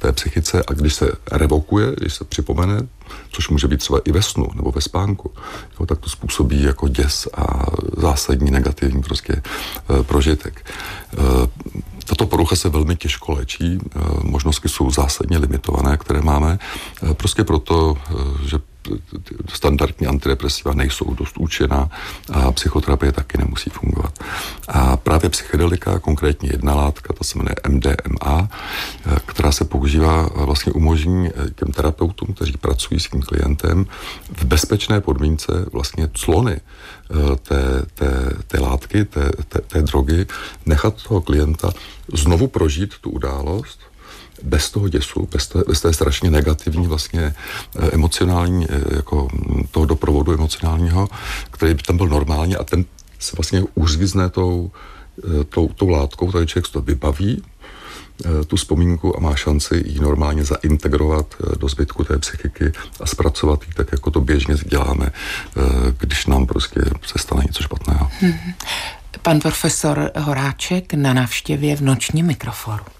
té psychice a když se revokuje, když se připomene, což může být třeba i ve snu nebo ve spánku, jo, tak to způsobí jako děs a zásadní negativní prostě prožitek. Tato porucha se velmi těžko léčí, možnosti jsou zásadně limitované, které máme, prostě proto, že standardní antidepresiva nejsou dost účinná a psychoterapie taky nemusí fungovat. A právě psychedelika, konkrétně jedna látka, ta se jmenuje MDMA, která se používá, vlastně umožní těm terapeutům, kteří pracují s tím klientem, v bezpečné podmínce vlastně clony té látky, té drogy, nechat toho klienta znovu prožít tu událost, bez toho děsu, bez té strašně negativní vlastně emocionální, jako toho doprovodu emocionálního, který by tam byl normálně a ten se vlastně uřízne tou látkou, tady člověk to vybaví, tu vzpomínku a má šanci ji normálně zaintegrovat do zbytku té psychiky a zpracovat ji tak, jako to běžně děláme, když nám prostě se stane něco špatného. Pan profesor Horáček na návštěvě v Nočním mikroforu.